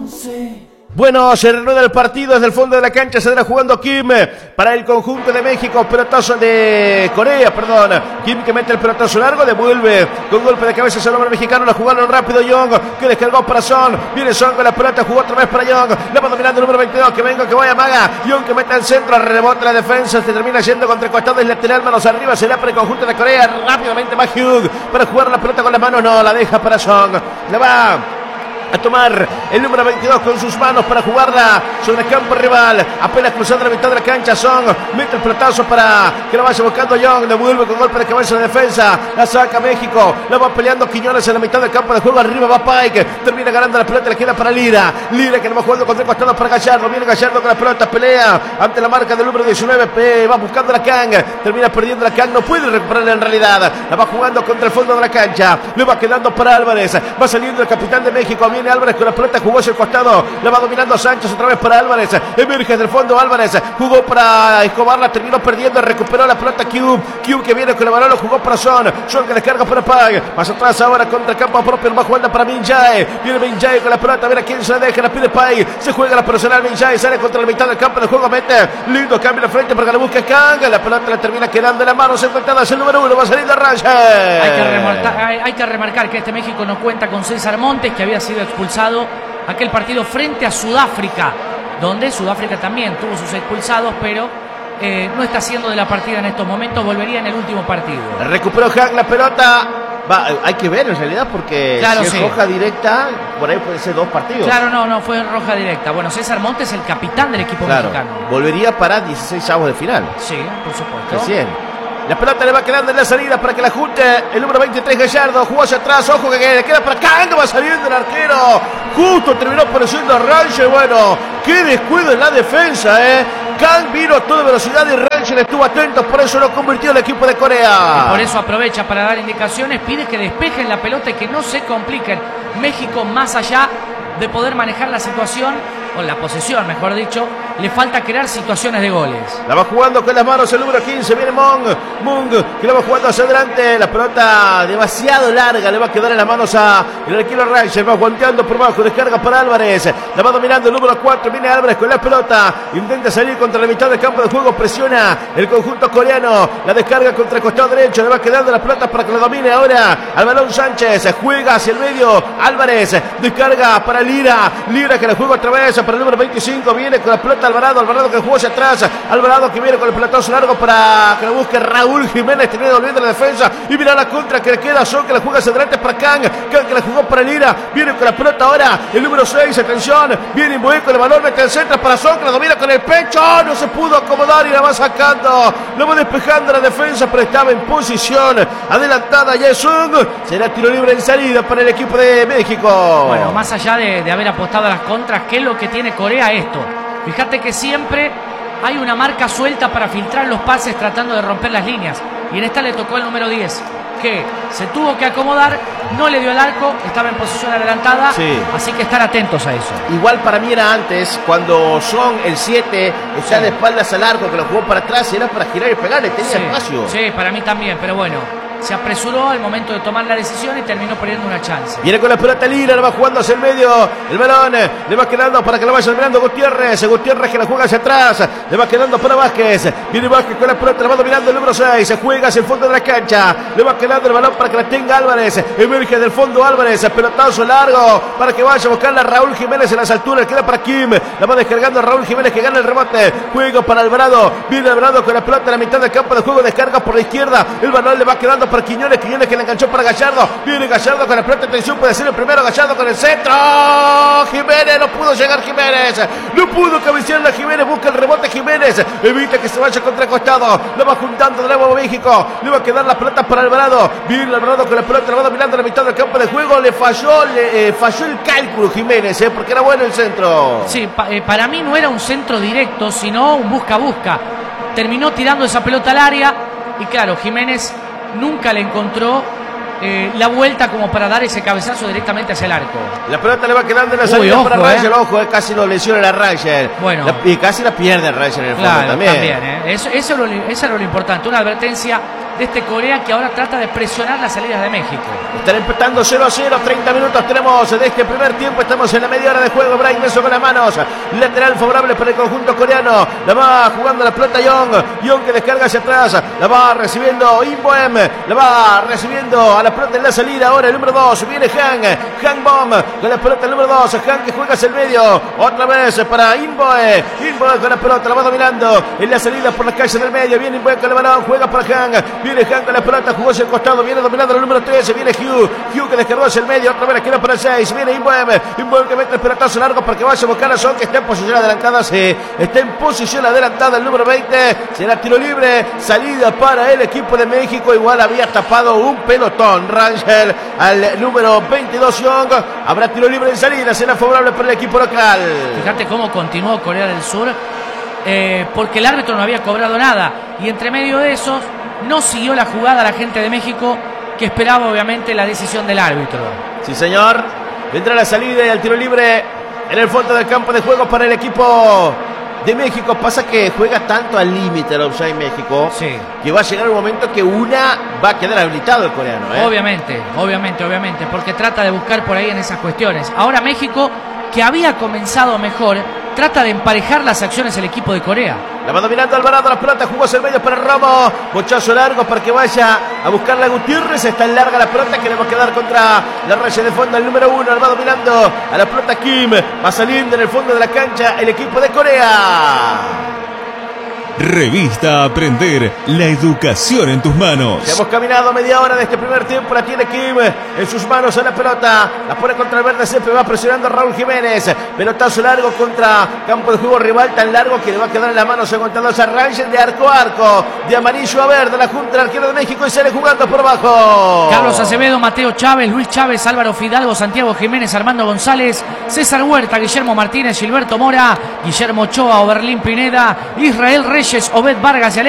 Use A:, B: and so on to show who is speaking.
A: Bueno, se reanuda el partido desde el fondo de la cancha, se estará jugando Kim para el conjunto de México, pelotazo de Corea, perdón. Kim que mete el pelotazo largo, devuelve con golpe de cabeza el hombre mexicano, la jugaron rápido Young, que descargó para Son, viene Son con la pelota, jugó otra vez para Young, la va dominando el número 22, que venga, que vaya Maga, Young que mete al centro, rebota la defensa, se termina yendo contra el costado del lateral, manos arriba, será para el conjunto de Corea, rápidamente va Hugh para jugar la pelota con las manos, no, la deja para Son, la va a tomar el número 22 con sus manos para jugarla sobre el campo rival, apenas cruzando la mitad de la cancha. Son mete el pelotazo para que la vaya buscando Young, devuelve con golpe de cabeza de defensa, la saca México, la va peleando Quiñones en la mitad del campo de juego, arriba va Pike, termina ganando la pelota, le queda para Lira que no va jugando contra el costado para Gallardo, viene Gallardo con la pelota, pelea ante la marca del número 19, va buscando la Kang, termina perdiendo la Kang, no puede recuperarla en realidad, la va jugando contra el fondo de la cancha, le va quedando para Álvarez, va saliendo el capitán de México, viene Álvarez con la pelota, jugó hacia el costado, la va dominando Sánchez otra vez para Álvarez, emerge del fondo Álvarez, jugó para Escobar, la terminó perdiendo, recuperó la pelota Q que viene con el balón, lo jugó para Son que descarga para Pag, más atrás ahora contra el campo propio, va jugando para Minjae, viene Minjae con la pelota, a ver a quién se la deja, la pide Pag, se juega la personal Minjae, sale contra la mitad del campo de juego, mete, lindo cambio de frente para que la busque Kang, la pelota la termina quedando en la mano, se encuentra el número 1, va saliendo Rangel.
B: Hay que remarcar que este México no cuenta con César Montes, que había sido expulsado aquel partido frente a Sudáfrica, donde Sudáfrica también tuvo sus expulsados, pero no está haciendo de la partida en estos momentos, volvería en el último partido.
A: Recuperó Hank la pelota. Hay que ver en realidad, porque
B: claro,
A: si es roja directa, por ahí puede ser 2 partidos.
B: Claro, no fue roja directa. Bueno, César Montes, el capitán del equipo mexicano.
A: Volvería para 16 avos de final.
B: Sí, por supuesto.
A: Recién. La pelota le va quedando en la salida para que la junte el número 23 Gallardo, jugó hacia atrás, ojo que le queda para Kang, va saliendo el arquero, justo terminó apareciendo Rangel, bueno, qué descuido en la defensa, Kang vino a toda velocidad y Rangel estuvo atento, por eso lo convirtió el equipo de Corea.
B: Y por eso aprovecha para dar indicaciones, pide que despejen la pelota y que no se compliquen. México, más allá de poder manejar la situación, o la posesión, mejor dicho, le falta crear situaciones de goles.
A: La va jugando con las manos el número 15, viene Mung, que la va jugando hacia adelante, la pelota demasiado larga, le va a quedar en las manos a el arquero Rangel, va aguantando por abajo, descarga para Álvarez, la va dominando el número 4, viene Álvarez con la pelota, intenta salir contra la mitad del campo de juego, presiona el conjunto coreano, la descarga contra el costado derecho, le va quedando la pelota para que la domine ahora al balón Sánchez, juega hacia el medio, Álvarez, descarga para Lira que la juega otra vez para el número 25, viene con la pelota Alvarado que jugó hacia atrás, Alvarado que viene con el pelotazo largo para que lo busque Raúl Jiménez, termina volviendo la defensa y mira la contra que le queda Son, que la juega hacia adelante para Kang que la jugó para Lira, viene con la pelota ahora el número 6, atención, viene Imboé con el balón, mete el centro para Son, que la domina con el pecho, no se pudo acomodar y la va sacando, lo va despejando la defensa, pero estaba en posición adelantada ya Son, será tiro libre en salida para el equipo de México.
B: Bueno, más allá de haber apostado a las contras, ¿qué es lo que tiene Corea esto? Fíjate que siempre hay una marca suelta para filtrar los pases tratando de romper las líneas. Y en esta le tocó el número 10, que se tuvo que acomodar, no le dio el arco, estaba en posición adelantada, sí. Así que estar atentos a eso.
A: Igual para mí era antes, cuando Son, el 7, está de espaldas al arco, que lo jugó para atrás, era para girar y pegarle, tenía espacio.
B: Sí, para mí también, pero bueno, se apresuró al momento de tomar la decisión y terminó perdiendo una chance.
A: Viene con la pelota Lira, la va jugando hacia el medio, el balón le va quedando para que la vaya dominando Gutiérrez que la juega hacia atrás, le va quedando para Vázquez, viene Vázquez con la pelota, la va dominando el número 6, se juega hacia el fondo de la cancha, le va quedando el balón para que la tenga Álvarez, emerge del fondo Álvarez, pelotazo largo para que vaya a buscarla Raúl Jiménez en las alturas, queda para Kim, la va descargando Raúl Jiménez que gana el rebote, juego para Alvarado, viene Alvarado con la pelota en la mitad del campo de juego, descarga por la izquierda, el balón le va quedando para Quiñones que la enganchó para Gallardo, viene Gallardo con la pelota, atención, puede ser el primero, Gallardo con el centro, Jiménez, no pudo llegar Jiménez, no pudo cabecearla Jiménez, busca el rebote Jiménez, evita que se vaya contra el costado, lo va juntando de nuevo México, le va a quedar la pelota para Alvarado, viene Alvarado con la pelota, la va dominando en la mitad del campo de juego, le falló el cálculo Jiménez, porque era bueno el centro.
B: Sí, para mí no era un centro directo, sino un busca-busca, terminó tirando esa pelota al área y claro, Jiménez nunca le encontró la vuelta como para dar ese cabezazo directamente hacia el arco.
A: La pelota le va quedando en la salida para Rangel, ojo, casi lo lesiona a Rangel.
B: Bueno.
A: Y casi la pierde Rangel en el fondo
B: claro,
A: también.
B: Eso era lo importante, una advertencia de este Corea que ahora trata de presionar las salidas de México.
A: Están empezando 0-0, 30 minutos tenemos de este primer tiempo, estamos en la media hora de juego. Brian Nelson con las manos, lateral favorable para el conjunto coreano, la va jugando la pelota Young que descarga hacia atrás, la va recibiendo Inboem, la va recibiendo a la pelota en la salida, ahora el número 2, viene Han Bom con la pelota el número 2, Han que juega hacia el medio, otra vez para Inboem con la pelota, la va dominando en la salida por la calle del medio, viene Inboem con el balón, juega para Han, viene Han con la pelota, jugó hacia el costado, viene dominando el número 13, viene Hugh que descargó hacia el medio, otra vez la queda para el 6, viene Inboem que mete el pelotazo largo para que vaya a buscar a Son, que está en posición adelantada, está en posición adelantada el número 20, será tiro libre, salida para el equipo de México, igual había tapado un pelotón Rangel al número 22 Young, habrá tiro libre en salida, será favorable para el equipo local.
B: Fíjate cómo continuó Corea del Sur, porque el árbitro no había cobrado nada, y entre medio de esos no siguió la jugada la gente de México, que esperaba obviamente la decisión del árbitro.
A: Sí, señor, vendrá la salida y el tiro libre en el fondo del campo de juego para el equipo de México. Pasa que juega tanto al límite el offside México,
B: sí,
A: que va a llegar un momento que una va a quedar habilitado el coreano,
B: Obviamente, porque trata de buscar por ahí en esas cuestiones. Ahora México, que había comenzado mejor, trata de emparejar las acciones el equipo de Corea.
A: La va dominando Alvarado, la pelota, jugó hacia el medio para Romo, bochazo largo para que vaya a buscarla Gutiérrez, está en larga la pelota que le va a quedar contra la raya de fondo el número 1, la va dominando a la pelota Kim, va saliendo en el fondo de la cancha el equipo de Corea.
C: Revista Aprender, la educación en tus manos.
A: Ya hemos caminado media hora de este primer tiempo, la tiene Kim en sus manos a la pelota, la pone contra el verde, siempre va presionando a Raúl Jiménez, pelotazo largo contra campo de juego rival, tan largo que le va a quedar en las manos aguantados a Rangel de arco a arco, de amarillo a verde, la junta del arquero de México y sale jugando por abajo.
B: Carlos Acevedo, Mateo Chávez, Luis Chávez, Álvaro Fidalgo, Santiago Jiménez, Armando González, César Huerta, Guillermo Martínez, Gilberto Mora, Guillermo Ochoa, Oberlín Pineda, Israel Reyes, Obed Vargas y